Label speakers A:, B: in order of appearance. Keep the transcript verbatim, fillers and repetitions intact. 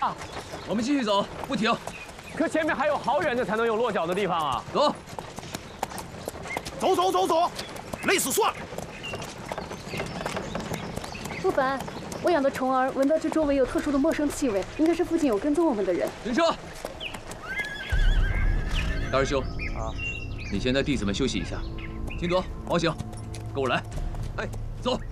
A: 啊，我们继续走，不停。
B: 可前面还有好远的才能有落脚的地方啊！
A: 走，
C: 走走走走，累死算了。
D: 不凡，我养的虫儿闻到这周围有特殊的陌生气味，应该是附近有跟踪我们的人。
A: 停车！大师兄啊，你先带弟子们休息一下。金德、王醒，跟我来。哎，走。